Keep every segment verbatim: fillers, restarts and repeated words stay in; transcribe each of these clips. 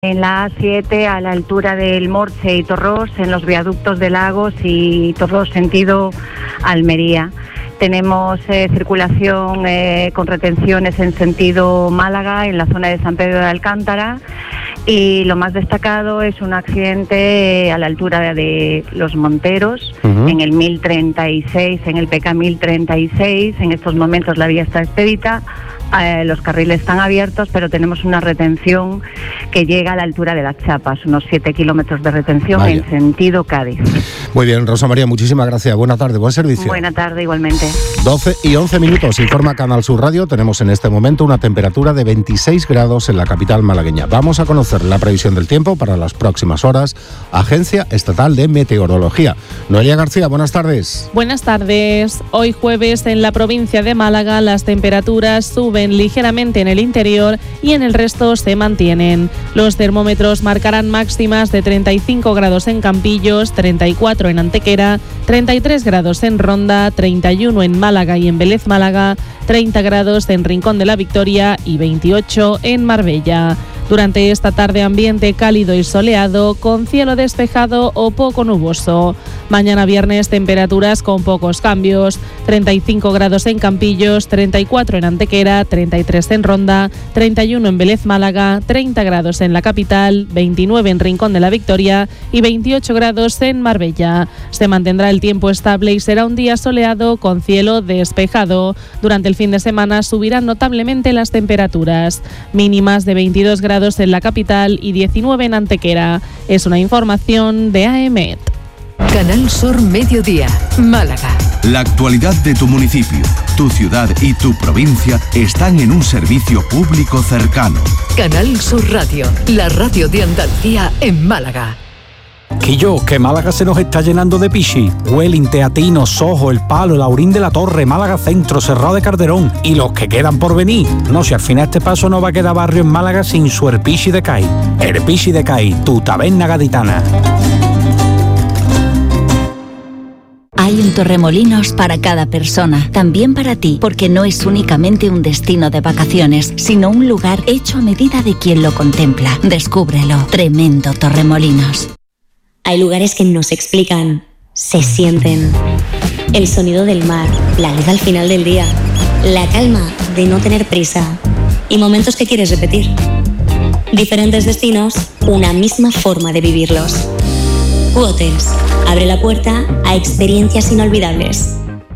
En la A siete, a la altura del Morche y Torrós, en los viaductos de Lagos y Torrós sentido Almería. Tenemos eh, circulación eh, con retenciones en sentido Málaga, en la zona de San Pedro de Alcántara. Y lo más destacado es un accidente eh, a la altura de Los Monteros, uh-huh. en el mil treinta y seis, en el P K mil treinta y seis. En estos momentos la vía está expedita. Eh, los carriles están abiertos, pero tenemos una retención que llega a la altura de las Chapas, unos siete kilómetros de retención. Vaya. En sentido Cádiz. Muy bien, Rosa María, muchísimas gracias. Buena tarde, buen servicio. Buena tarde, igualmente. doce y once minutos, informa Canal Sur Radio. Tenemos en este momento una temperatura de veintiséis grados en la capital malagueña. Vamos a conocer la previsión del tiempo para las próximas horas. Agencia Estatal de Meteorología. Noelia García, buenas tardes. Buenas tardes. Hoy jueves en la provincia de Málaga las temperaturas suben ligeramente en el interior y en el resto se mantienen. Los termómetros marcarán máximas de treinta y cinco grados en Campillos, treinta y cuatro en Antequera, treinta y tres grados en Ronda, treinta y uno en Málaga y en Vélez Málaga, treinta grados en Rincón de la Victoria y veintiocho en Marbella. Durante esta tarde ambiente cálido y soleado, con cielo despejado o poco nuboso. Mañana viernes temperaturas con pocos cambios, treinta y cinco grados en Campillos, treinta y cuatro en Antequera, treinta y tres en Ronda, treinta y uno en Vélez Málaga, treinta grados en la capital, veintinueve en Rincón de la Victoria y veintiocho grados en Marbella. Se mantendrá el tiempo estable y será un día soleado con cielo despejado. Durante el fin de semana subirán notablemente las temperaturas, mínimas de veintidós grados en la capital y diecinueve en Antequera. Es una información de A E M E T. Canal Sur Mediodía, Málaga. La actualidad de tu municipio, tu ciudad y tu provincia están en un servicio público cercano. Canal Sur Radio, la radio de Andalucía en Málaga. Quillo, que Málaga se nos está llenando de pichi. Huelin, Teatino, Sojo, El Palo, Laurín de la Torre, Málaga Centro, Cerrado de Calderón y los que quedan por venir. No, si al final este paso no va a quedar barrio en Málaga sin su Erpichi de Cai. Erpichi de Cai, tu taberna gaditana. Hay un Torremolinos para cada persona, también para ti, porque no es únicamente un destino de vacaciones, sino un lugar hecho a medida de quien lo contempla. Descúbrelo. Tremendo Torremolinos. Hay lugares que no se explican, se sienten. El sonido del mar, la luz al final del día, la calma de no tener prisa y momentos que quieres repetir. Diferentes destinos, una misma forma de vivirlos. Q-Hotels abre la puerta a experiencias inolvidables.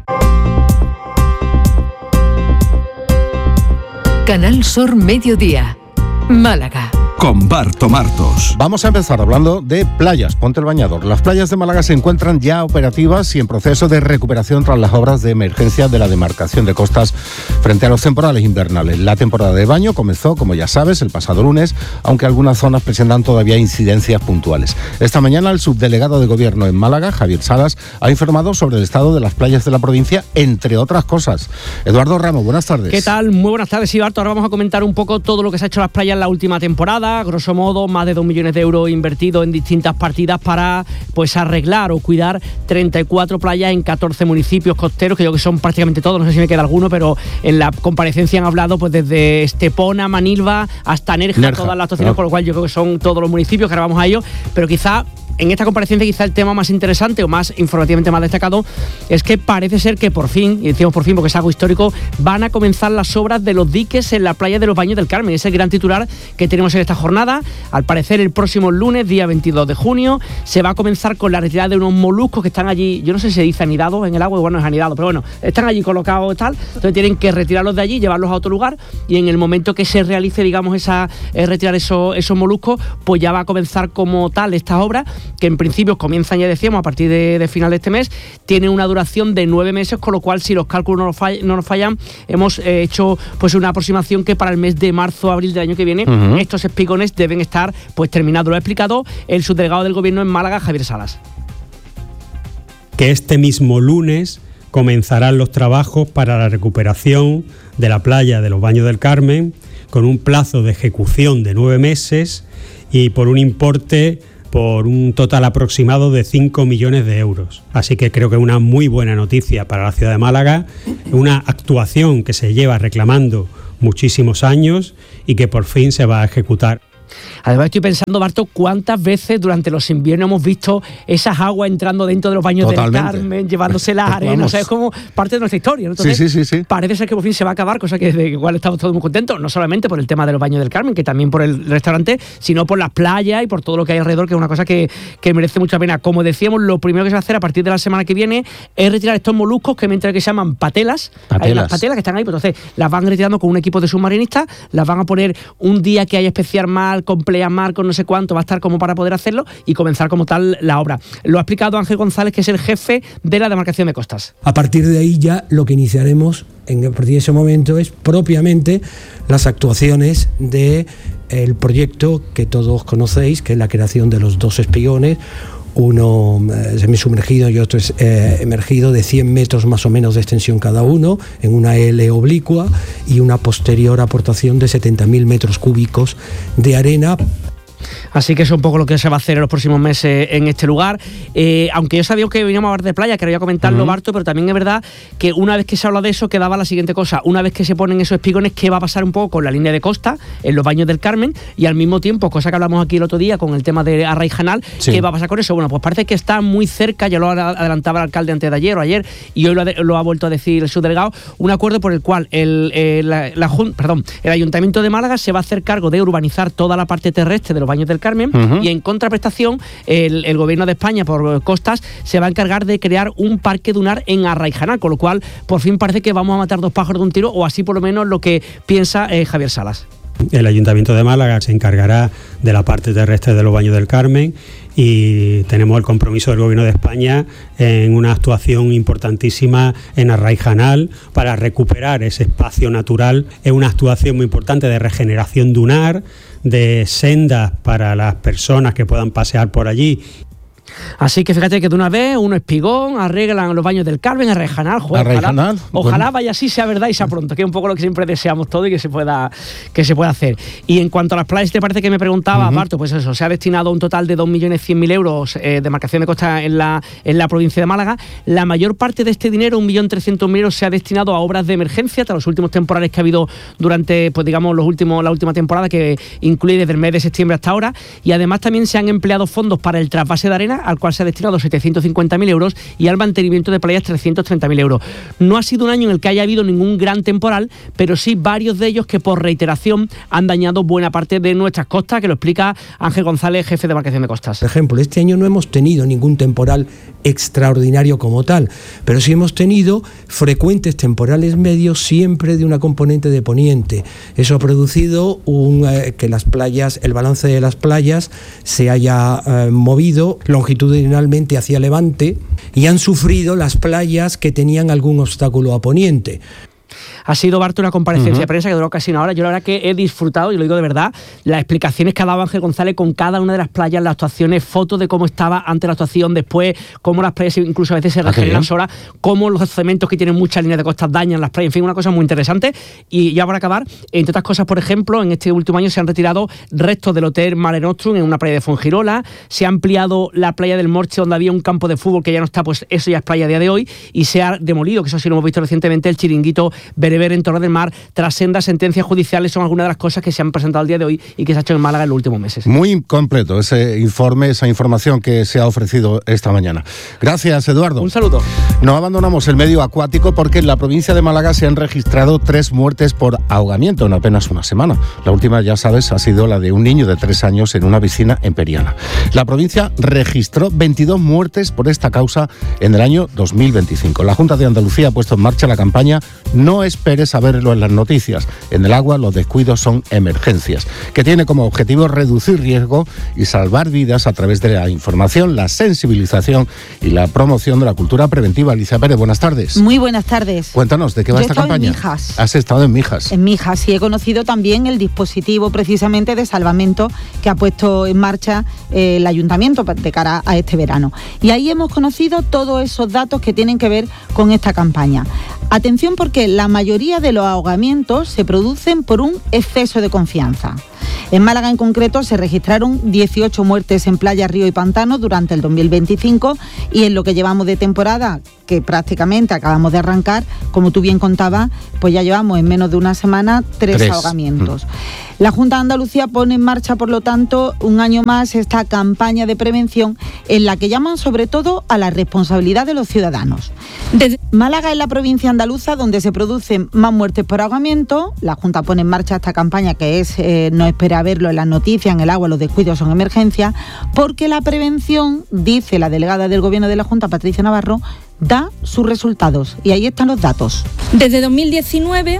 Canal Sur Mediodía, Málaga. Con Barto Martos. Vamos a empezar hablando de playas. Ponte el bañador. Las playas de Málaga se encuentran ya operativas y en proceso de recuperación tras las obras de emergencia de la demarcación de costas frente a los temporales invernales. La temporada de baño comenzó, como ya sabes, el pasado lunes, aunque algunas zonas presentan todavía incidencias puntuales. Esta mañana el subdelegado de Gobierno en Málaga, Javier Salas, ha informado sobre el estado de las playas de la provincia, entre otras cosas. Eduardo Ramos, buenas tardes. ¿Qué tal? Muy buenas tardes, sí, Barto. Ahora vamos a comentar un poco todo lo que se ha hecho en las playas en la última temporada. Grosso modo, más de dos millones de euros invertidos en distintas partidas para pues arreglar o cuidar treinta y cuatro playas en catorce municipios costeros, que yo creo que son prácticamente todos, no sé si me queda alguno, pero en la comparecencia han hablado pues desde Estepona, Manilva hasta Nerja, Nerja todas las actuaciones, no. Con lo cual yo creo que son todos los municipios, que ahora vamos a ello, pero quizá en esta comparecencia quizá el tema más interesante o más informativamente más destacado es que parece ser que por fin, y decimos por fin porque es algo histórico, van a comenzar las obras de los diques en la playa de los Baños del Carmen. Es el gran titular que tenemos en esta jornada. Al parecer el próximo lunes, día veintidós de junio, se va a comenzar con la retirada de unos moluscos que están allí, yo no sé si se dice anidados en el agua, igual no es anidado, pero bueno, están allí colocados y tal, entonces tienen que retirarlos de allí, llevarlos a otro lugar y en el momento que se realice, digamos, esa eh, retirar esos, esos moluscos, pues ya va a comenzar como tal estas obras, que en principio comienzan, ya decíamos, a partir de, de final de este mes, tienen una duración de nueve meses, con lo cual si los cálculos no nos, fall, no nos fallan, hemos eh, hecho pues una aproximación que para el mes de marzo, abril del año que viene, uh-huh. estos espigones deben estar pues terminados. Lo ha explicado el subdelegado del Gobierno en Málaga, Javier Salas. Que este mismo lunes comenzarán los trabajos para la recuperación de la playa de los Baños del Carmen, con un plazo de ejecución de nueve meses y por un importe por un total aproximado de cinco millones de euros. Así que creo que es una muy buena noticia para la ciudad de Málaga, una actuación que se lleva reclamando muchísimos años y que por fin se va a ejecutar. Además estoy pensando, Barto, cuántas veces durante los inviernos hemos visto esas aguas entrando dentro de los baños Totalmente. del Carmen, llevándose las arenas, o sea, es como parte de nuestra historia, ¿no? Entonces, sí, sí, sí, sí. parece ser que por fin se va a acabar, cosa que de igual estamos todos muy contentos, no solamente por el tema de los baños del Carmen, que también por el restaurante, sino por las playas y por todo lo que hay alrededor, que es una cosa que, que merece mucha pena. Como decíamos, lo primero que se va a hacer a partir de la semana que viene es retirar estos moluscos que mientras que se llaman patelas, patelas. hay unas patelas que están ahí, pues entonces las van retirando con un equipo de submarinistas, las van a poner un día que haya especial mar, con playa mar, con no sé cuánto, va a estar como para poder hacerlo y comenzar como tal la obra. Lo ha explicado Ángel González, que es el jefe de la demarcación de costas. A partir de ahí ya lo que iniciaremos en, a partir de ese momento es propiamente las actuaciones del proyecto que todos conocéis, que es la creación de los dos espigones, uno eh, semisumergido y otro es, eh, emergido, de cien metros más o menos de extensión cada uno, en una L oblicua, y una posterior aportación de setenta mil metros cúbicos de arena. Así que eso es un poco lo que se va a hacer en los próximos meses en este lugar. Eh, aunque yo sabía que veníamos a hablar de playa, quería comentarlo, uh-huh. Barto, pero también es verdad que una vez que se habla de eso, quedaba la siguiente cosa. Una vez que se ponen esos espigones, ¿qué va a pasar un poco con la línea de costa en los baños del Carmen? Y al mismo tiempo, cosa que hablamos aquí el otro día con el tema de Arraijanal, sí. ¿qué va a pasar con eso? Bueno, pues parece que está muy cerca, ya lo adelantaba el alcalde antes de ayer o ayer, y hoy lo ha, lo ha vuelto a decir el subdelegado, un acuerdo por el cual el, el, la, la, perdón, el Ayuntamiento de Málaga se va a hacer cargo de urbanizar toda la parte terrestre de los baños del Carmen, uh-huh. y en contraprestación el, el Gobierno de España por costas se va a encargar de crear un parque dunar en Arraijanal, con lo cual por fin parece que vamos a matar dos pájaros de un tiro, o así por lo menos lo que piensa eh, Javier Salas. El Ayuntamiento de Málaga se encargará de la parte terrestre de los baños del Carmen y tenemos el compromiso del Gobierno de España en una actuación importantísima en Arraijanal para recuperar ese espacio natural. Es una actuación muy importante de regeneración dunar, de sendas para las personas que puedan pasear por allí. Así que fíjate que de una vez, uno espigón, arreglan los baños del Carmen, Arraijanal, joder, Arraijanal, ojalá, ojalá bueno. vaya así, sea verdad y sea pronto, que es un poco lo que siempre deseamos todo y que se pueda, que se pueda hacer. Y en cuanto a las playas, ¿te parece que me preguntaba, uh-huh. Barto? Pues eso, se ha destinado un total de dos millones cien mil euros eh, de marcación de costa en la, en la provincia de Málaga. La mayor parte de este dinero, un millón trescientos mil euros, se ha destinado a obras de emergencia, tras los últimos temporales que ha habido durante, pues digamos, los últimos, la última temporada, que incluye desde el mes de septiembre hasta ahora, y además también se han empleado fondos para el trasvase de arena, al cual se ha destinado setecientos cincuenta mil euros, y al mantenimiento de playas trescientos treinta mil euros. No ha sido un año en el que haya habido ningún gran temporal, pero sí varios de ellos que por reiteración han dañado buena parte de nuestras costas, que lo explica Ángel González, jefe de marcación de costas. Por ejemplo, este año no hemos tenido ningún temporal extraordinario como tal, pero sí hemos tenido frecuentes temporales medios, siempre de una componente de poniente. Eso ha producido un, eh, que las playas, el balance de las playas se haya eh, movido longitudinalmente hacia levante, y han sufrido las playas que tenían algún obstáculo a poniente. Ha sido, Barto, una comparecencia uh-huh. de prensa que duró casi una hora. Yo la verdad que he disfrutado, y lo digo de verdad, las explicaciones que ha dado Ángel González con cada una de las playas, las actuaciones, fotos de cómo estaba antes de la actuación, después, cómo las playas incluso a veces se regeneran solas, cómo los cementos que tienen muchas líneas de costas dañan las playas, en fin, una cosa muy interesante. Y ya para acabar, entre otras cosas, por ejemplo, en este último año se han retirado restos del Hotel Mare Nostrum en una playa de Fuengirola, se ha ampliado la playa del Morche, donde había un campo de fútbol que ya no está, pues eso ya es playa a día de hoy, y se ha demolido, que eso sí lo hemos visto recientemente, el chiringuito Bereber en Torre del Mar, tras sendas sentencias judiciales. Son algunas de las cosas que se han presentado al día de hoy y que se ha hecho en Málaga en los últimos meses. Muy completo ese informe, esa información que se ha ofrecido esta mañana. Gracias, Eduardo. Un saludo. No abandonamos el medio acuático porque en la provincia de Málaga se han registrado tres muertes por ahogamiento en apenas una semana. La última, ya sabes, ha sido la de un niño de tres años en una piscina en Periana. La provincia registró veintidós muertes por esta causa en el año dos mil veinticinco. La Junta de Andalucía ha puesto en marcha la campaña No esperes a verlo en las noticias. En el agua los descuidos son emergencias, que tiene como objetivo reducir riesgo y salvar vidas a través de la información, la sensibilización y la promoción de la cultura preventiva. Alicia Pérez, buenas tardes. Muy buenas tardes. Cuéntanos, ¿de qué va Yo esta he estado campaña? En Mijas. Has estado en Mijas. En Mijas, y he conocido también el dispositivo precisamente de salvamento que ha puesto en marcha eh, el ayuntamiento de cara a este verano. Y ahí hemos conocido todos esos datos que tienen que ver con esta campaña. Atención, porque la mayoría de los ahogamientos se producen por un exceso de confianza. En Málaga en concreto se registraron dieciocho muertes en playa, río y pantano durante el dos mil veinticinco, y en lo que llevamos de temporada, que prácticamente acabamos de arrancar, como tú bien contabas, pues ya llevamos en menos de una semana tres, tres. ahogamientos. Mm. La Junta de Andalucía pone en marcha, por lo tanto, un año más esta campaña de prevención en la que llaman sobre todo a la responsabilidad de los ciudadanos. Desde Málaga es la provincia andaluza donde se producen más muertes por ahogamiento. La Junta pone en marcha esta campaña que es, eh, no espera verlo en las noticias, en el agua, los descuidos son emergencia, porque la prevención, dice la delegada del Gobierno de la Junta, Patricia Navarro, da sus resultados. Y ahí están los datos. Desde dos mil diecinueve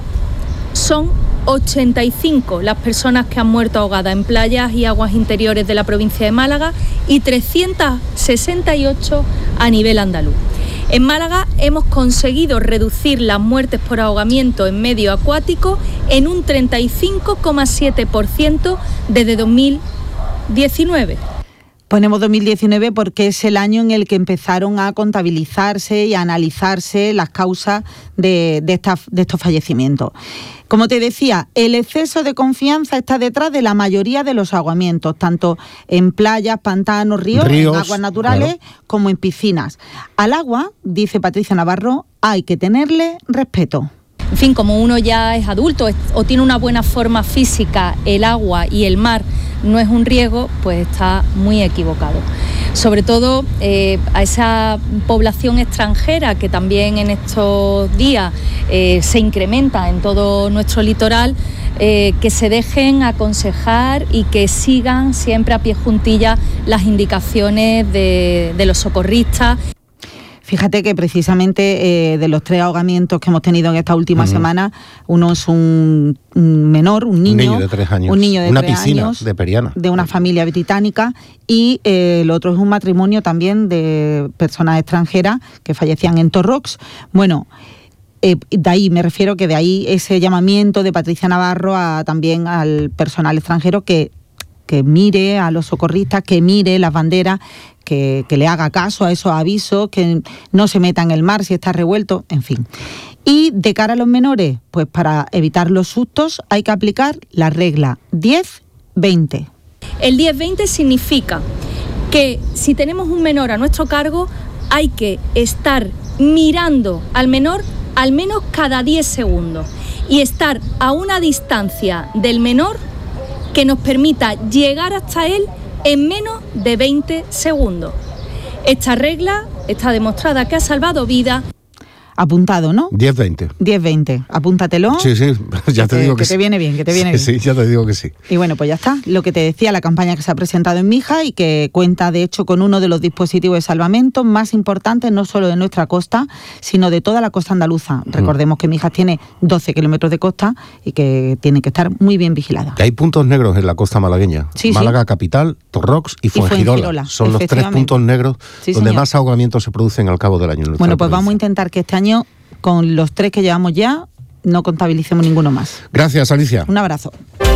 son ochenta y cinco las personas que han muerto ahogadas en playas y aguas interiores de la provincia de Málaga y trescientas sesenta y ocho a nivel andaluz. En Málaga hemos conseguido reducir las muertes por ahogamiento en medio acuático en un treinta y cinco coma siete por ciento desde dos mil diecinueve. Ponemos dos mil diecinueve porque es el año en el que empezaron a contabilizarse y a analizarse las causas de, de, esta, de estos fallecimientos. Como te decía, el exceso de confianza está detrás de la mayoría de los ahogamientos, tanto en playas, pantanos, ríos, ríos en aguas naturales, claro, como en piscinas. Al agua, dice Patricia Navarro, hay que tenerle respeto. En fin, como uno ya es adulto o tiene una buena forma física, el agua y el mar no es un riesgo, pues está muy equivocado. Sobre todo eh, a esa población extranjera que también en estos días eh, se incrementa en todo nuestro litoral, eh, que se dejen aconsejar y que sigan siempre a pie juntillas las indicaciones de, de los socorristas. Fíjate que precisamente eh, de los tres ahogamientos que hemos tenido en esta última uh-huh. semana, uno es un, un menor, un niño, un niño de tres años, un niño de una tres piscina años, de Periana, de una familia británica, y eh, el otro es un matrimonio también de personas extranjeras que fallecían en Torrox. Bueno, eh, de ahí me refiero que de ahí ese llamamiento de Patricia Navarro a, también al personal extranjero que que mire a los socorristas, que mire las banderas, que, que le haga caso a esos avisos, que no se meta en el mar si está revuelto, en fin. Y de cara a los menores, pues para evitar los sustos hay que aplicar la regla diez veinte. El diez veinte significa que si tenemos un menor a nuestro cargo, hay que estar mirando al menor al menos cada diez segundos y estar a una distancia del menor que nos permita llegar hasta él en menos de veinte segundos. Esta regla está demostrada que ha salvado vidas. Apuntado, ¿no? diez veinte. diez veinte, apúntatelo. Sí, sí, ya te, te digo que, que sí. Que te viene bien, que te viene sí, bien. Sí, ya te digo que sí. Y bueno, pues ya está. Lo que te decía, la campaña que se ha presentado en Mijas y que cuenta, de hecho, con uno de los dispositivos de salvamento más importantes, no solo de nuestra costa, sino de toda la costa andaluza. Mm. Recordemos que Mijas tiene doce kilómetros de costa y que tiene que estar muy bien vigilada. Que hay puntos negros en la costa malagueña. Sí, Málaga sí. Capital, Torrox y Fuengirola. Y Fuengirola Son los tres puntos negros sí, donde señor. más ahogamientos se producen al cabo del año. En bueno, pues provincia. Vamos a intentar que este año, con los tres que llevamos ya, no contabilicemos ninguno más. Gracias, Alicia. Un abrazo.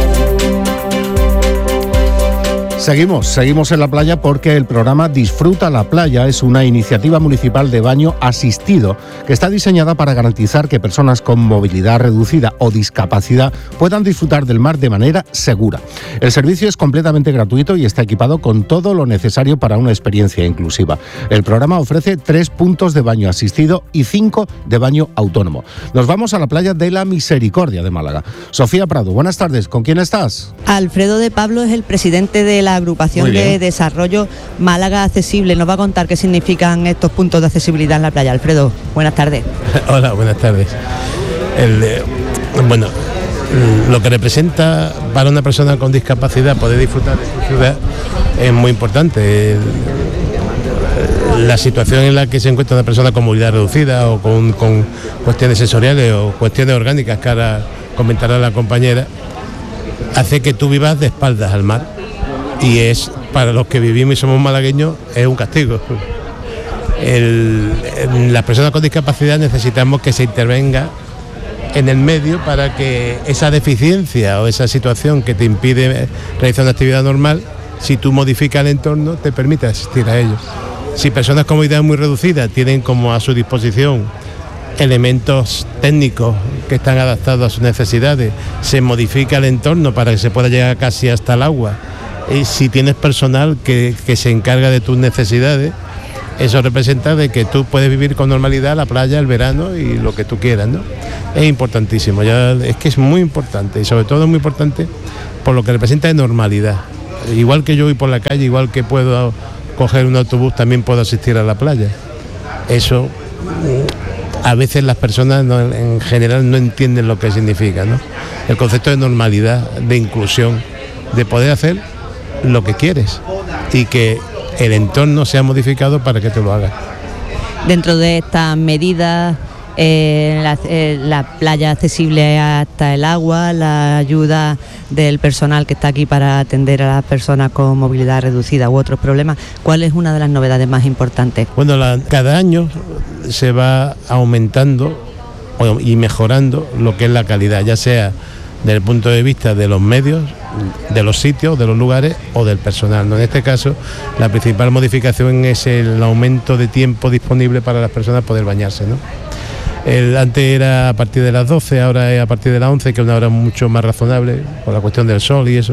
Seguimos, seguimos en la playa porque el programa Disfruta la Playa es una iniciativa municipal de baño asistido que está diseñada para garantizar que personas con movilidad reducida o discapacidad puedan disfrutar del mar de manera segura. El servicio es completamente gratuito y está equipado con todo lo necesario para una experiencia inclusiva. El programa ofrece tres puntos de baño asistido y cinco de baño autónomo. Nos vamos a la playa de la Misericordia de Málaga. Sofía Prado, buenas tardes. ¿Con quién estás? Alfredo de Pablo es el presidente de la agrupación de desarrollo Málaga Accesible. Nos va a contar qué significan estos puntos de accesibilidad en la playa. Alfredo, buenas tardes. Hola, buenas tardes. El, eh, bueno, lo que representa para una persona con discapacidad poder disfrutar de su ciudad es muy importante. El, la situación en la que se encuentra una persona con movilidad reducida o con, con cuestiones sensoriales o cuestiones orgánicas que ahora comentará la compañera, hace que tú vivas de espaldas al mar. Y es, para los que vivimos y somos malagueños, es un castigo. El, las personas con discapacidad necesitamos que se intervenga en el medio para que esa deficiencia o esa situación que te impide realizar una actividad normal, si tú modificas el entorno, te permite asistir a ellos. Si personas con movilidad muy reducida tienen como a su disposición elementos técnicos que están adaptados a sus necesidades, se modifica el entorno para que se pueda llegar casi hasta el agua. Y si tienes personal que, que se encarga de tus necesidades, eso representa de que tú puedes vivir con normalidad la playa, el verano y lo que tú quieras, ¿no? Es importantísimo, ya es que es muy importante y sobre todo es muy importante por lo que representa de normalidad. Igual que yo voy por la calle, igual que puedo coger un autobús, también puedo asistir a la playa. Eso a veces las personas no, en general no entienden lo que significa, ¿no? El concepto de normalidad, de inclusión, de poder hacer lo que quieres y que el entorno sea modificado para que te lo hagas. Dentro de estas medidas, eh, la, eh, la playa accesible hasta el agua, la ayuda del personal que está aquí para atender a las personas con movilidad reducida u otros problemas, ¿cuál es una de las novedades más importantes? Bueno, la, cada año se va aumentando y mejorando lo que es la calidad, ya sea desde el punto de vista de los medios, de los sitios, de los lugares o del personal, ¿no? En este caso, la principal modificación es el aumento de tiempo disponible para las personas poder bañarse, ¿no? El, antes era a partir de las doce, ahora es a partir de las once, que es una hora mucho más razonable por la cuestión del sol y eso.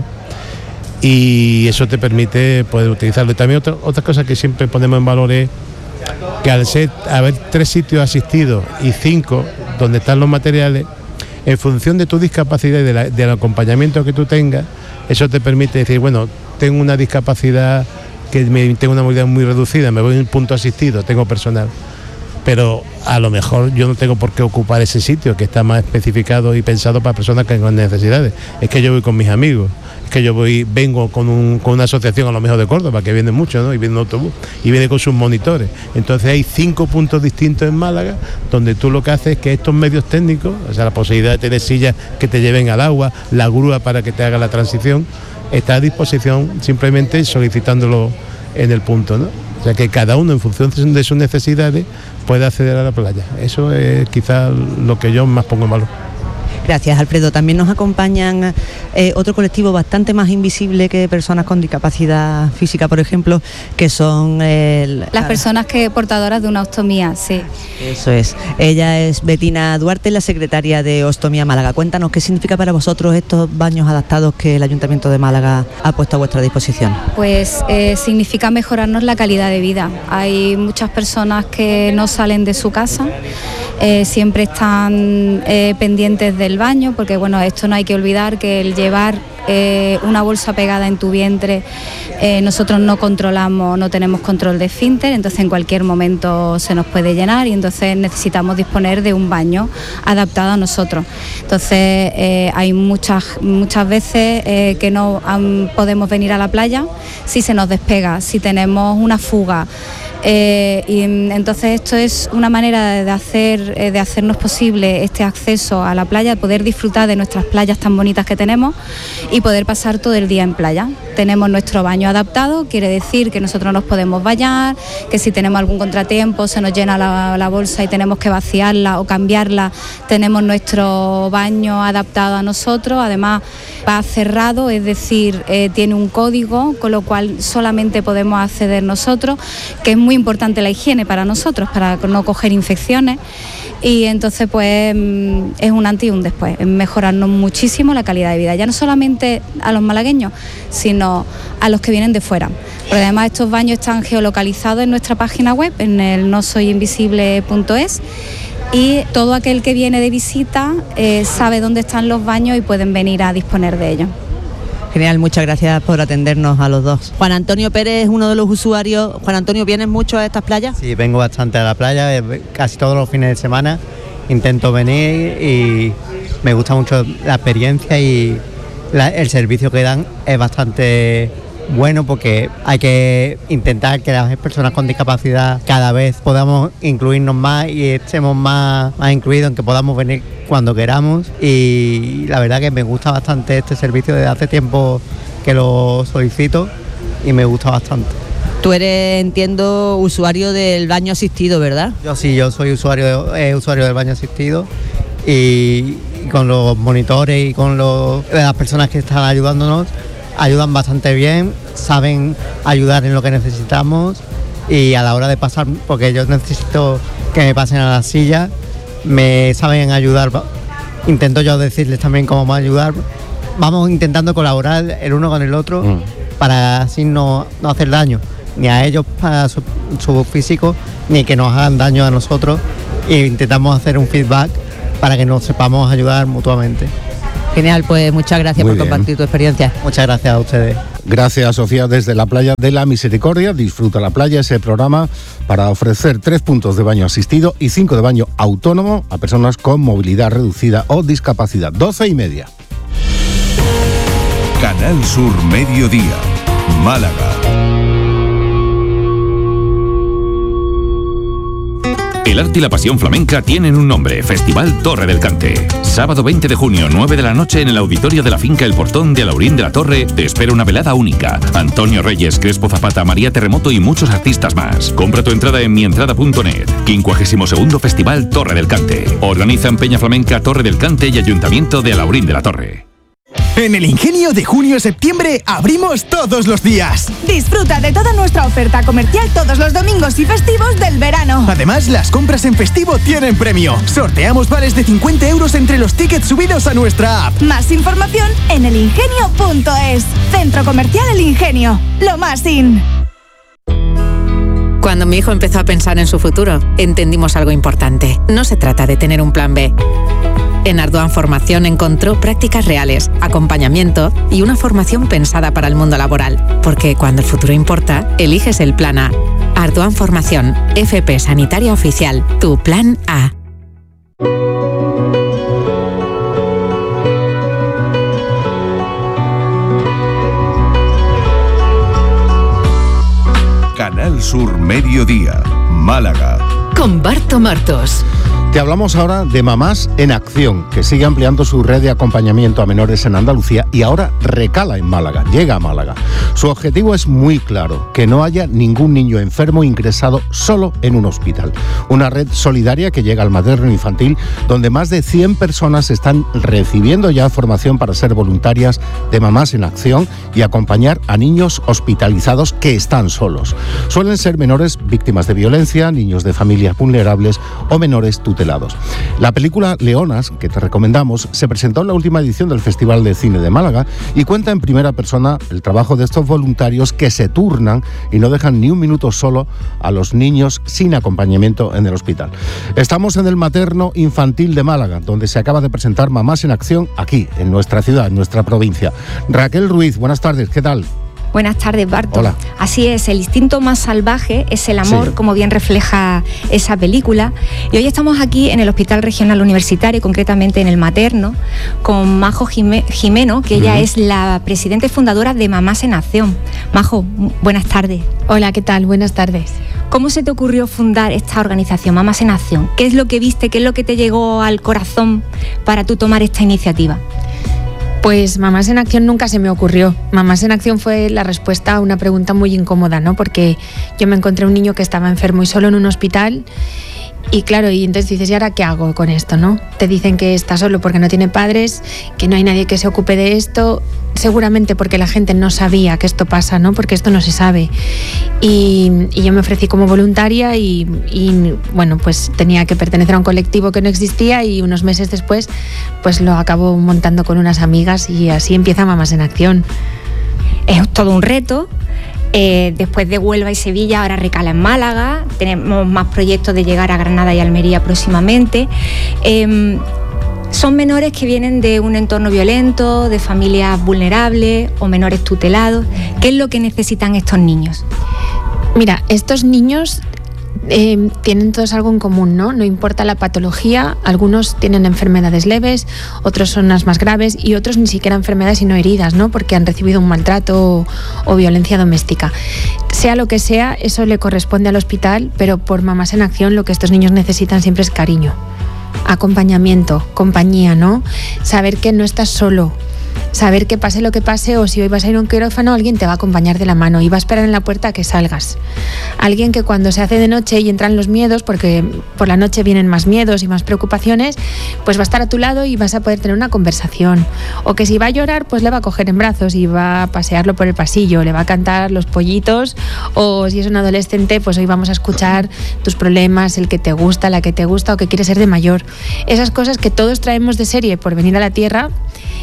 Y eso te permite poder utilizarlo. Y también otra, otra cosa que siempre ponemos en valor es que al ser, haber tres sitios asistidos y cinco donde están los materiales, en función de tu discapacidad y de la, del acompañamiento que tú tengas, eso te permite decir, bueno, tengo una discapacidad, que me, tengo una movilidad muy reducida, me voy a un punto asistido, tengo personal, pero a lo mejor yo no tengo por qué ocupar ese sitio que está más especificado y pensado para personas que tengan necesidades. Es que yo voy con mis amigos, es que yo voy, vengo con, un, con una asociación a lo mejor de Córdoba, que viene mucho, ¿no? Y viene en autobús, y viene con sus monitores. Entonces hay cinco puntos distintos en Málaga, donde tú lo que haces es que estos medios técnicos, o sea, la posibilidad de tener sillas que te lleven al agua, la grúa para que te haga la transición, está a disposición simplemente solicitándolo en el punto, ¿no? O sea, que cada uno en función de sus necesidades puede acceder a la playa. Eso es quizás lo que yo más pongo en valor. Gracias, Alfredo. También nos acompañan eh, otro colectivo bastante más invisible que personas con discapacidad física, por ejemplo, que son... Eh, las personas que portadoras de una ostomía, sí. Eso es. Ella es Betina Duarte, la secretaria de Ostomía Málaga. Cuéntanos, ¿qué significa para vosotros estos baños adaptados que el Ayuntamiento de Málaga ha puesto a vuestra disposición? Pues eh, significa mejorarnos la calidad de vida. Hay muchas personas que no salen de su casa, eh, siempre están eh, pendientes del baño, porque bueno, esto no hay que olvidar que el llevar eh, una bolsa pegada en tu vientre, eh, nosotros no controlamos, no tenemos control de esfínter, entonces en cualquier momento se nos puede llenar y entonces necesitamos disponer de un baño adaptado a nosotros. Entonces eh, hay muchas muchas veces eh, que no um, podemos venir a la playa si se nos despega, si tenemos una fuga. Eh, y entonces esto es una manera de hacer eh, de hacernos posible este acceso a la playa, poder disfrutar de nuestras playas tan bonitas que tenemos y poder pasar todo el día en playa. Tenemos nuestro baño adaptado, quiere decir que nosotros nos podemos bañar, que si tenemos algún contratiempo, se nos llena la, la bolsa y tenemos que vaciarla o cambiarla, tenemos nuestro baño adaptado a nosotros. Además va cerrado, es decir, eh, tiene un código, con lo cual solamente podemos acceder nosotros, que es muy importante la higiene para nosotros, para no coger infecciones, y entonces pues es un antes y un después, es mejorarnos muchísimo la calidad de vida, ya no solamente a los malagueños, sino a los que vienen de fuera. Porque además estos baños están geolocalizados en nuestra página web, en el no soy invisible punto es, y todo aquel que viene de visita eh, sabe dónde están los baños y pueden venir a disponer de ellos. Genial, muchas gracias por atendernos a los dos. Juan Antonio Pérez es uno de los usuarios. Juan Antonio, ¿vienes mucho a estas playas? Sí, vengo bastante a la playa, casi todos los fines de semana intento venir y me gusta mucho la experiencia y la, el servicio que dan es bastante bueno, porque hay que intentar que las personas con discapacidad cada vez podamos incluirnos más y estemos más, más incluidos, en que podamos venir cuando queramos, y la verdad que me gusta bastante este servicio. Desde hace tiempo que lo solicito y me gusta bastante. Tú eres, entiendo, usuario del baño asistido, ¿verdad? Yo sí, yo soy usuario, eh, usuario del baño asistido y, y con los monitores y con los, las personas que están ayudándonos, ayudan bastante bien, saben ayudar en lo que necesitamos, y a la hora de pasar, porque yo necesito que me pasen a la silla, me saben ayudar. Intento yo decirles también cómo me ayudar. Vamos intentando colaborar el uno con el otro mm. para así no, no hacer daño. ni a ellos para su, su físico, ni que nos hagan daño a nosotros, e intentamos hacer un feedback para que nos sepamos ayudar mutuamente. Genial, pues muchas gracias Muy por bien. compartir tu experiencia. Muchas gracias a ustedes. Gracias, Sofía, desde la playa de la Misericordia. Disfruta la playa, ese programa para ofrecer tres puntos de baño asistido y cinco de baño autónomo a personas con movilidad reducida o discapacidad. doce y media. Canal Sur Mediodía, Málaga. El arte y la pasión flamenca tienen un nombre: Festival Torre del Cante. Sábado veinte de junio, nueve de la noche, en el auditorio de la finca El Portón de Alaurín de la Torre, te espera una velada única. Antonio Reyes, Crespo Zapata, María Terremoto y muchos artistas más. Compra tu entrada en mientrada punto net. quincuagésimo segundo Festival Torre del Cante. Organizan Peña Flamenca Torre del Cante y Ayuntamiento de Alaurín de la Torre. En el Ingenio de junio-septiembre abrimos todos los días. Disfruta de toda nuestra oferta comercial todos los domingos y festivos del verano. Además, las compras en festivo tienen premio. Sorteamos vales de cincuenta euros entre los tickets subidos a nuestra app. Más información en el ingenio punto es. Centro Comercial El Ingenio. Lo más in. Cuando mi hijo empezó a pensar en su futuro, entendimos algo importante. No se trata de tener un plan be. En Ardoan Formación encontró prácticas reales, acompañamiento y una formación pensada para el mundo laboral. Porque cuando el futuro importa, eliges el plan A. Ardoan Formación, F P Sanitaria Oficial, tu plan A. Canal Sur Mediodía, Málaga. Con Barto Martos. Te hablamos ahora de Mamás en Acción, que sigue ampliando su red de acompañamiento a menores en Andalucía y ahora recala en Málaga, llega a Málaga. Su objetivo es muy claro: que no haya ningún niño enfermo ingresado solo en un hospital. Una red solidaria que llega al materno infantil, donde más de cien personas están recibiendo ya formación para ser voluntarias de Mamás en Acción y acompañar a niños hospitalizados que están solos. Suelen ser menores víctimas de violencia, niños de familias vulnerables o menores tutelados. La película Leonas, que te recomendamos, se presentó en la última edición del Festival de Cine de Málaga y cuenta en primera persona el trabajo de estos voluntarios que se turnan y no dejan ni un minuto solo a los niños sin acompañamiento en el hospital. Estamos en el materno infantil de Málaga, donde se acaba de presentar Mamás en Acción aquí, en nuestra ciudad, en nuestra provincia. Raquel Ruiz, buenas tardes, ¿qué tal? Buenas tardes, Barto. Hola. Así es, el instinto más salvaje es el amor, sí, como bien refleja esa película. Y hoy estamos aquí en el Hospital Regional Universitario, concretamente en el materno, con Majo Jime- Jimeno, que ella uh-huh. es la presidenta y fundadora de Mamás en Acción. Majo, buenas tardes. Hola, ¿qué tal? Buenas tardes. ¿Cómo se te ocurrió fundar esta organización, Mamás en Acción? ¿Qué es lo que viste, qué es lo que te llegó al corazón para tú tomar esta iniciativa? Pues Mamás en Acción nunca se me ocurrió. Mamás en Acción fue la respuesta a una pregunta muy incómoda, ¿no? Porque yo me encontré un niño que estaba enfermo y solo en un hospital. Y claro, y entonces dices, ¿y ahora qué hago con esto, no? Te dicen que está solo porque no tiene padres, que no hay nadie que se ocupe de esto, seguramente porque la gente no sabía que esto pasa, ¿no? Porque esto no se sabe. Y, y yo me ofrecí como voluntaria y, y, bueno, pues tenía que pertenecer a un colectivo que no existía y unos meses después, pues lo acabo montando con unas amigas y así empieza Mamás en Acción. Es todo un reto. Eh, después de Huelva y Sevilla, ahora recala en Málaga. Tenemos más proyectos de llegar a Granada y Almería próximamente. Eh, son menores que vienen de un entorno violento, de familias vulnerables o menores tutelados. ¿Qué es lo que necesitan estos niños? Mira, estos niños Eh, tienen todos algo en común, ¿no? No importa la patología, algunos tienen enfermedades leves, otros son las más graves y otros ni siquiera enfermedades sino heridas, ¿no? Porque han recibido un maltrato o, o violencia doméstica. Sea lo que sea, eso le corresponde al hospital, pero por Mamás en Acción lo que estos niños necesitan siempre es cariño, acompañamiento, compañía, ¿no? Saber que no estás solo. Saber que pase lo que pase, o si hoy vas a ir a un quirófano, alguien te va a acompañar de la mano y va a esperar en la puerta a que salgas. Alguien que cuando se hace de noche y entran los miedos, porque por la noche vienen más miedos y más preocupaciones, pues va a estar a tu lado y vas a poder tener una conversación. O que si va a llorar, pues le va a coger en brazos y va a pasearlo por el pasillo, le va a cantar los pollitos, o si es un adolescente, pues hoy vamos a escuchar tus problemas, el que te gusta, la que te gusta o que quieres ser de mayor. Esas cosas que todos traemos de serie por venir a la tierra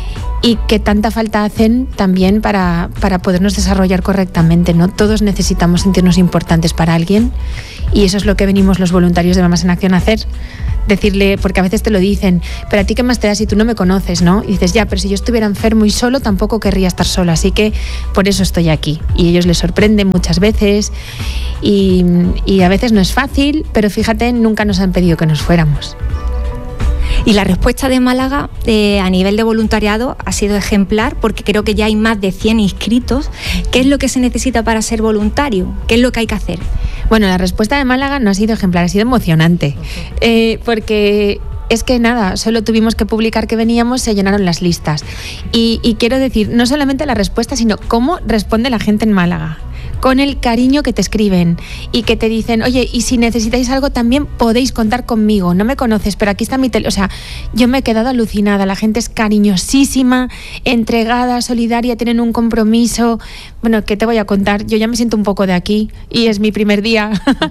y que tanta falta hacen también para, para podernos desarrollar correctamente, ¿no? Todos necesitamos sentirnos importantes para alguien y eso es lo que venimos los voluntarios de Mamás en Acción a hacer. Decirle, porque a veces te lo dicen, pero a ti qué más te da si tú no me conoces, ¿no? Y dices, ya, pero si yo estuviera enfermo y solo, tampoco querría estar sola, así que por eso estoy aquí. Y ellos les sorprenden muchas veces y, y a veces no es fácil, pero fíjate, nunca nos han pedido que nos fuéramos. Y la respuesta de Málaga eh, a nivel de voluntariado ha sido ejemplar, porque creo que ya hay más de cien inscritos. ¿Qué es lo que se necesita para ser voluntario? ¿Qué es lo que hay que hacer? Bueno, la respuesta de Málaga no ha sido ejemplar, ha sido emocionante, eh, porque es que nada, solo tuvimos que publicar que veníamos, se llenaron las listas. Y, y quiero decir, no solamente la respuesta, sino cómo responde la gente en Málaga. Con el cariño que te escriben y que te dicen, oye, y si necesitáis algo también podéis contar conmigo, no me conoces, pero aquí está mi teléfono. O sea, yo me he quedado alucinada, la gente es cariñosísima, entregada, solidaria, tienen un compromiso. Bueno, ¿qué te voy a contar? Yo ya me siento un poco de aquí y es mi primer día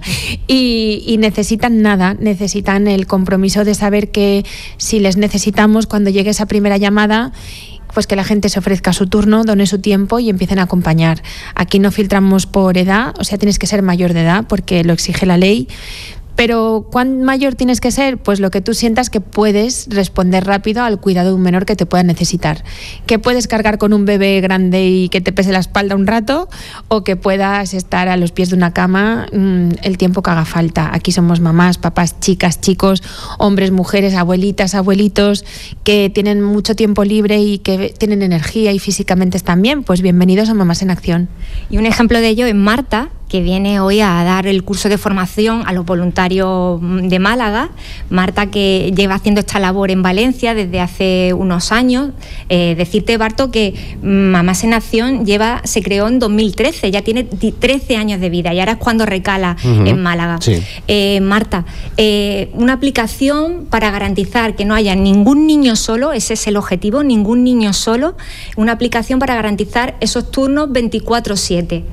y, y necesitan nada, necesitan el compromiso de saber que si les necesitamos cuando llegue esa primera llamada, pues que la gente se ofrezca a su turno, done su tiempo y empiecen a acompañar. Aquí no filtramos por edad, o sea, tienes que ser mayor de edad porque lo exige la ley. Pero ¿cuán mayor tienes que ser? Pues lo que tú sientas que puedes responder rápido al cuidado de un menor que te pueda necesitar. Que puedes cargar con un bebé grande y que te pese la espalda un rato, o que puedas estar a los pies de una cama mmm, el tiempo que haga falta. Aquí somos mamás, papás, chicas, chicos, hombres, mujeres, abuelitas, abuelitos, que tienen mucho tiempo libre y que tienen energía y físicamente están bien. Pues bienvenidos a Mamás en Acción. Y un ejemplo de ello es Marta, que viene hoy a dar el curso de formación a los voluntarios de Málaga. Marta, que lleva haciendo esta labor en Valencia desde hace unos años. Eh, decirte, Barto, que Mamás en Acción lleva, se creó en dos mil trece, ya tiene trece años de vida y ahora es cuando recala uh-huh. en Málaga. Sí. Eh, Marta, eh, una aplicación para garantizar que no haya ningún niño solo, ese es el objetivo, ningún niño solo, una aplicación para garantizar esos turnos veinticuatro siete.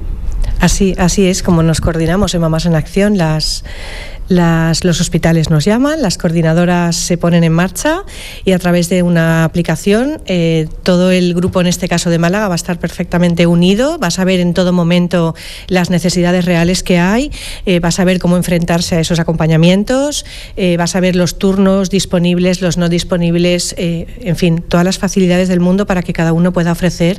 Así, así es como nos coordinamos en Mamás en Acción. Las, las, los hospitales nos llaman, las coordinadoras se ponen en marcha y a través de una aplicación eh, todo el grupo, en este caso de Málaga, va a estar perfectamente unido, va a saber en todo momento las necesidades reales que hay, eh, va a saber cómo enfrentarse a esos acompañamientos, eh, va a saber los turnos disponibles, los no disponibles, eh, en fin, todas las facilidades del mundo para que cada uno pueda ofrecer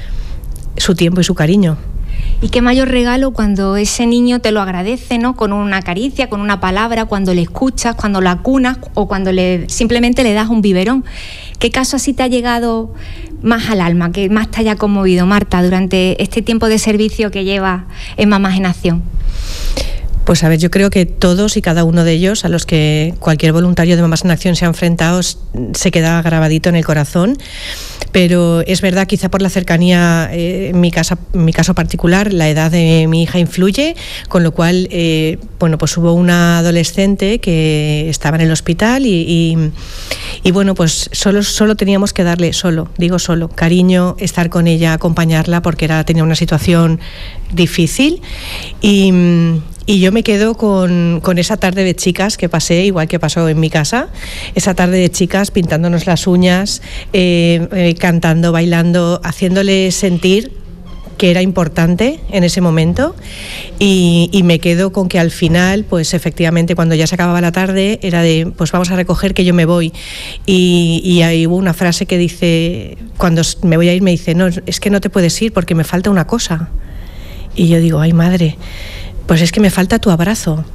su tiempo y su cariño. Y qué mayor regalo cuando ese niño te lo agradece, ¿no? Con una caricia, con una palabra, cuando le escuchas, cuando la cunas o cuando le, simplemente le das un biberón. ¿Qué caso así te ha llegado más al alma, que más te haya conmovido, Marta, durante este tiempo de servicio que llevas en Mamás en Acción? Pues a ver, yo creo que todos y cada uno de ellos, a los que cualquier voluntario de Mamás en Acción se ha enfrentado, se queda grabadito en el corazón. Pero es verdad, quizá por la cercanía, eh, en mi casa, en mi caso particular, la edad de mi hija influye, con lo cual, eh, bueno, pues hubo una adolescente que estaba en el hospital y, y, y bueno, pues solo, solo teníamos que darle, solo, digo solo, cariño, estar con ella, acompañarla, porque era, tenía una situación difícil y... Y yo me quedo con, con esa tarde de chicas que pasé, igual que pasó en mi casa, esa tarde de chicas pintándonos las uñas, eh, eh, cantando, bailando, haciéndole sentir que era importante en ese momento y, y me quedo con que al final, pues efectivamente cuando ya se acababa la tarde era de, pues vamos a recoger que yo me voy y, y ahí hubo una frase que dice, cuando me voy a ir me dice, no, es que no te puedes ir porque me falta una cosa. Y yo digo, ay madre, pues es que me falta tu abrazo.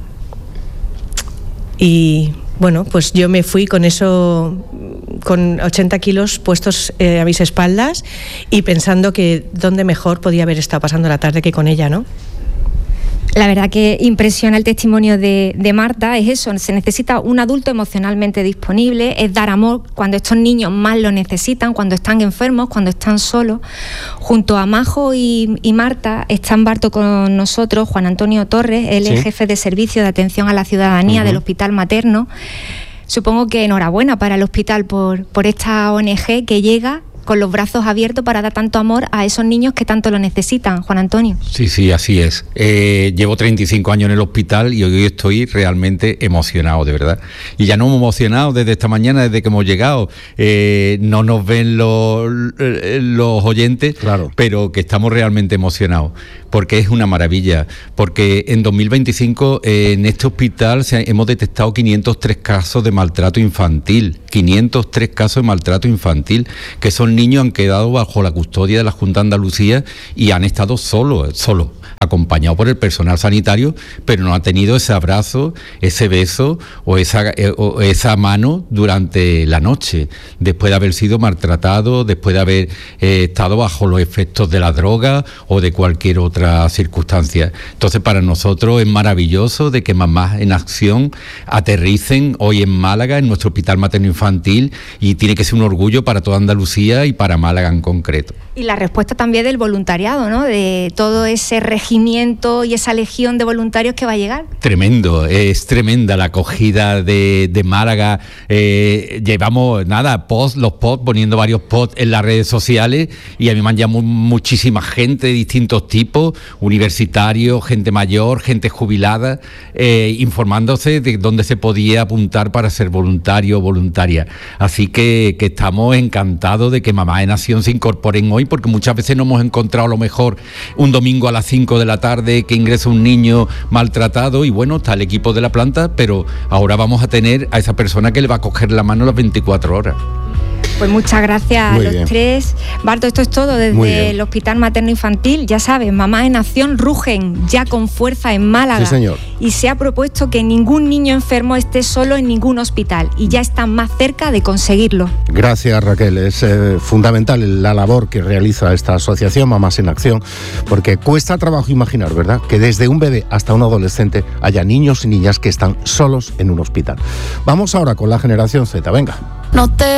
Y bueno, pues yo me fui con eso, con ochenta kilos puestos eh, a mis espaldas y pensando que dónde mejor podía haber estado pasando la tarde que con ella, ¿no? La verdad que impresiona el testimonio de, de Marta, es eso, se necesita un adulto emocionalmente disponible, es dar amor cuando estos niños más lo necesitan, cuando están enfermos, cuando están solos. Junto a Majo y, y Marta están Barto con nosotros, Juan Antonio Torres, él es ¿Sí? jefe de servicio de atención a la ciudadanía uh-huh. del Hospital Materno. Supongo que enhorabuena para el hospital por, por esta O N G que llega con los brazos abiertos para dar tanto amor a esos niños que tanto lo necesitan, Juan Antonio. Sí, sí, así es. Eh, llevo treinta y cinco años en el hospital y hoy estoy realmente emocionado, de verdad. Y ya no hemos emocionado desde esta mañana, desde que hemos llegado. Eh, no nos ven los, los oyentes, claro, pero que estamos realmente emocionados, porque es una maravilla. Porque en dos mil veinticinco eh, en este hospital se, hemos detectado quinientos tres casos de maltrato infantil. quinientos tres casos de maltrato infantil, que son niños han quedado bajo la custodia de la Junta de Andalucía y han estado solos, solos, acompañados por el personal sanitario, pero no han tenido ese abrazo, ese beso o esa, eh, o esa mano durante la noche, después de haber sido maltratados, después de haber eh, estado bajo los efectos de la droga o de cualquier otra circunstancia. Entonces, para nosotros es maravilloso de que Mamás en Acción aterricen hoy en Málaga, en nuestro hospital materno-infantil, y tiene que ser un orgullo para toda Andalucía y para Málaga en concreto. Y la respuesta también del voluntariado, ¿no? De todo ese regimiento y esa legión de voluntarios que va a llegar. Tremendo, es tremenda la acogida de, de Málaga. Eh, llevamos, nada, post, los posts, poniendo varios posts en las redes sociales, y a mí me han llamado muchísima gente de distintos tipos, universitarios, gente mayor, gente jubilada, eh, informándose de dónde se podía apuntar para ser voluntario o voluntaria. Así que, que estamos encantados de que Mamás en Acción se incorporen hoy, porque muchas veces no hemos encontrado a lo mejor un domingo a las cinco de la tarde que ingresa un niño maltratado, y bueno, está el equipo de la planta, pero ahora vamos a tener a esa persona que le va a coger la mano las veinticuatro horas. Pues muchas gracias Muy a los bien. tres. Barto, esto es todo desde el Hospital Materno Infantil. Ya sabes, Mamás en Acción rugen ya con fuerza en Málaga. Sí, señor. Y se ha propuesto que ningún niño enfermo esté solo en ningún hospital. Y ya están más cerca de conseguirlo. Gracias, Raquel. Es eh, fundamental la labor que realiza esta asociación Mamás en Acción, porque cuesta trabajo imaginar, ¿verdad?, que desde un bebé hasta un adolescente haya niños y niñas que están solos en un hospital. Vamos ahora con la generación Z. Venga. No te